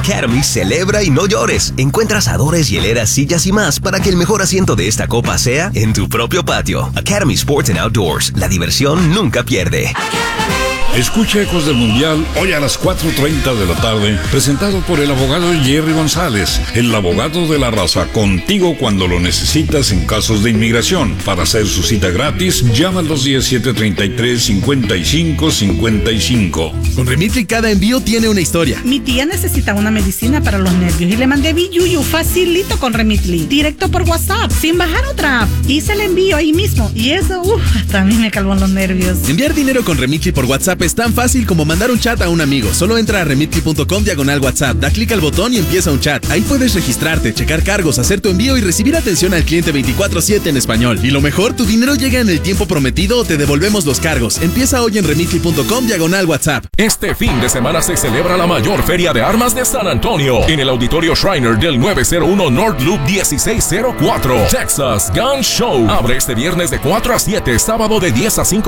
Academy celebra y no llores. Encuentra asadores, hieleras, sillas y más para que el mejor asiento de esta copa sea en tu propio patio. Academy Sports and Outdoors. La diversión nunca pierde. Escucha Ecos del Mundial hoy a las 4:30 de la tarde, presentado por el abogado Jerry González, el abogado de la raza, contigo cuando lo necesitas en casos de inmigración. Para hacer su cita gratis, llama al 217-33-5555. Con Remitly cada envío tiene una historia. Mi tía necesita una medicina para los nervios y le mandé Biyuyu facilito con Remitly, directo por WhatsApp, sin bajar otra app. Hice el envío ahí mismo y eso, hasta a mí me calmó los nervios. Enviar dinero con Remitly por WhatsApp es tan fácil como mandar un chat a un amigo. Solo entra a remitly.com/WhatsApp, da clic al botón y empieza un chat. Ahí puedes registrarte, checar cargos, hacer tu envío y recibir atención al cliente 24/7 en español. Y lo mejor, tu dinero llega en el tiempo prometido o te devolvemos los cargos. Empieza hoy en remitly.com/WhatsApp. Este fin de semana se celebra la mayor feria de armas de San Antonio en el Auditorio Shriner del 901 North Loop 1604. Texas Gun Show. Abre este viernes de 4 a 7, sábado de 10 a 5